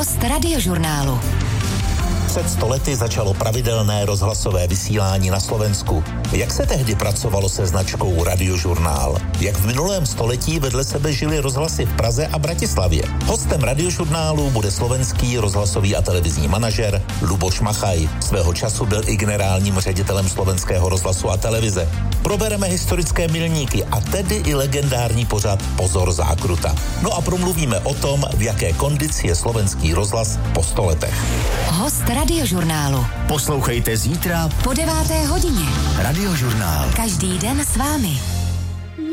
Host Radiožurnálu. Před 100 lety začalo pravidelné rozhlasové vysílání na Slovensku. Jak se tehdy pracovalo se značkou Radiožurnál? Jak v minulém století vedle sebe žili rozhlasy v Praze a Bratislavě? Hostem Radiožurnálu bude slovenský rozhlasový a televizní manažer Luboš Machaj. Svého času byl i generálním ředitelem Slovenského rozhlasu a televize. Probereme historické milníky a tedy i legendární pořad Pozor zákruta. No a promluvíme o tom, v jaké kondici je slovenský rozhlas po 100 letech. Host Radiožurnálu. Poslouchejte zítra po 9. hodině. Radiožurnál. Každý den s vámi.